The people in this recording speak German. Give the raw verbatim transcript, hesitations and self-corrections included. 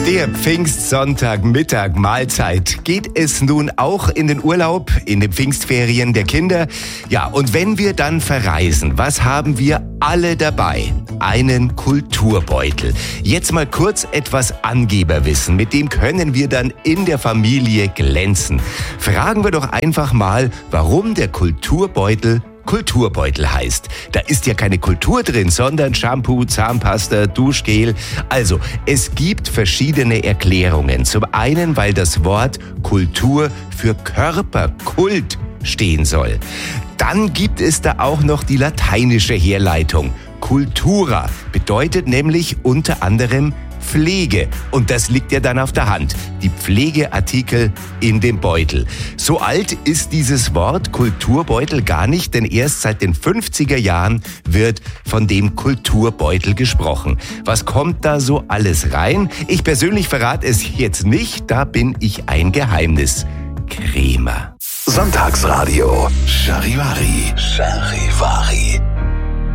Der Pfingstsonntagmittag Mahlzeit. Geht es nun auch in den Urlaub, in den Pfingstferien der Kinder? Ja, und wenn wir dann verreisen, was haben wir alle dabei? Einen Kulturbeutel. Jetzt mal kurz etwas Angeberwissen, mit dem können wir dann in der Familie glänzen. Fragen wir doch einfach mal, warum der Kulturbeutel Kulturbeutel heißt. Da ist ja keine Kultur drin, sondern Shampoo, Zahnpasta, Duschgel. Also, es gibt verschiedene Erklärungen. Zum einen, weil das Wort Kultur für Körperkult stehen soll. Dann gibt es da auch noch die lateinische Herleitung. Cultura bedeutet nämlich unter anderem Pflege. Und das liegt ja dann auf der Hand. Die Pflegeartikel in dem Beutel. So alt ist dieses Wort Kulturbeutel gar nicht, denn erst seit den fünfziger Jahren wird von dem Kulturbeutel gesprochen. Was kommt da so alles rein? Ich persönlich verrate es jetzt nicht, da bin ich ein Geheimniskrämer. Sonntagsradio Charivari. Charivari.